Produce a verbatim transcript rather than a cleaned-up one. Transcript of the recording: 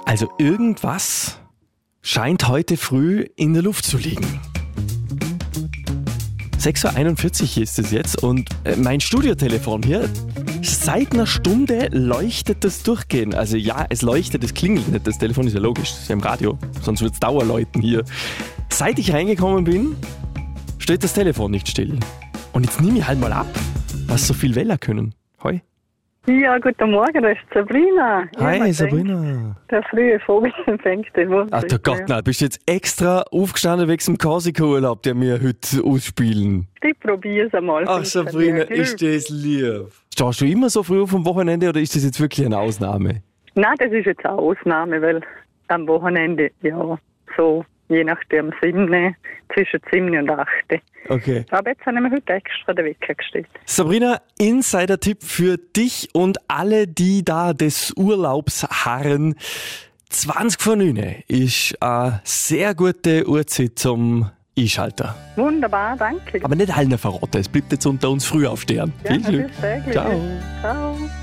Also irgendwas scheint heute früh in der Luft zu liegen. sechs Uhr einundvierzig ist es jetzt und mein Studiotelefon hier, seit einer Stunde leuchtet das durchgehend. Also ja, es leuchtet, es klingelt nicht, das Telefon ist ja logisch, das ist ja im Radio, sonst wird es Dauerläuten hier. Seit ich reingekommen bin, steht das Telefon nicht still. Und jetzt nehme ich halt mal ab, was so viel Wellen können. Hoi. Ja, guten Morgen, das ist Sabrina. Hi, Sabrina. Denkt, der frühe Vogel fängt den Mund. Ach der Gott, nein, bist du jetzt extra aufgestanden wegen dem Korsika-Urlaub, den wir heute ausspielen? Ich probiere es einmal. Ach Sabrina, ist das lieb. Stehst du immer so früh auf am Wochenende oder ist das jetzt wirklich eine Ausnahme? Nein, das ist jetzt eine Ausnahme, weil am Wochenende, ja, so je nachdem sieben, zwischen sieben und acht. Okay. Aber jetzt haben wir heute extra den Wecker gestellt. Sabrina, Insider-Tipp für dich und alle, die da des Urlaubs harren. zwanzig vor neun ist eine sehr gute Uhrzeit zum Einschalten. Wunderbar, danke. Aber nicht allen verraten, es bleibt jetzt unter uns Frühaufstehern. Ja, Viel Glück. das ist sehr glücklich. Ciao. Ciao.